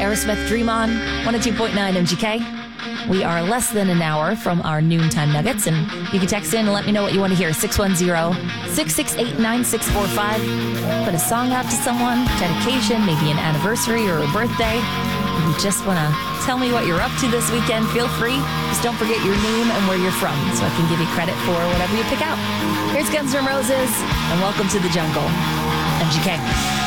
Aerosmith, Dream On, 102.9 MGK. We are less than an hour from our noontime nuggets, and you can text in and let me know what you want to hear. 610-668-9645. Put a song out to someone, dedication, maybe an anniversary or a birthday. If you just want to tell me what you're up to this weekend, feel free. Just don't forget your name and where you're from, so I can give you credit for whatever you pick out. Here's Guns N' Roses, and welcome to the jungle. MGK.